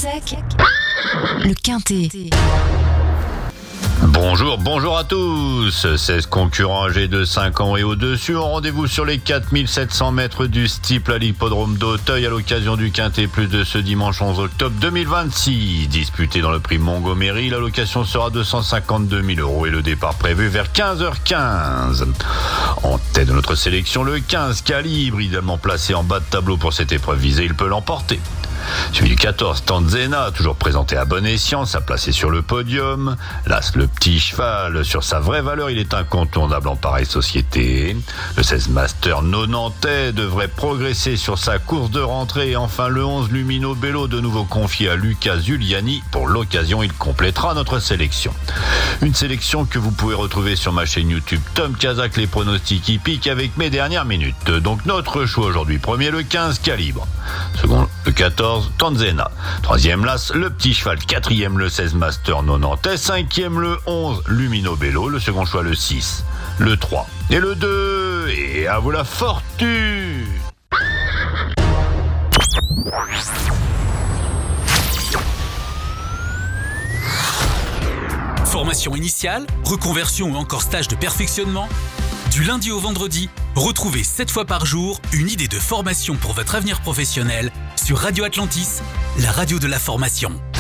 sec, le Quintet. Bonjour à tous. 16 concurrents âgés de 5 ans et au-dessus ont rendez-vous sur les 4700 mètres du Steeple à l'hippodrome d'Auteuil à l'occasion du Quintet Plus de ce dimanche 11 octobre 2026. Disputé dans le prix Montgomery, la location sera 252 000 € et le départ prévu vers 15h15. En tête de notre sélection, le 15 Calibre, idéalement placé en bas de tableau pour cette épreuve visée, il peut l'emporter. Suivi du 14, Tanzena, toujours présenté à bon escient, sa placé sur le podium. L'As, le petit cheval, sur sa vraie valeur, il est incontournable en pareille société. Le 16 Master Nonantais devrait progresser sur sa course de rentrée. Et enfin, le 11 Lumino Bello, de nouveau confié à Lucas Zuliani. Pour l'occasion, il complétera notre sélection. Une sélection que vous pouvez retrouver sur ma chaîne YouTube Tom Kazak, les pronostics hippiques avec mes dernières minutes. Donc notre choix aujourd'hui, premier le 15 Calibre, second le 14 Tanzena, troisième l'As, le petit cheval, quatrième le 16 Master Nonantais, cinquième le 11 Lumino Bello, le second choix le 6, le 3 et le 2, et à vous la fortune. Formation initiale, reconversion ou encore stage de perfectionnement. Du lundi au vendredi, retrouvez 7 fois par jour une idée de formation pour votre avenir professionnel sur Radio Atlantis, la radio de la formation.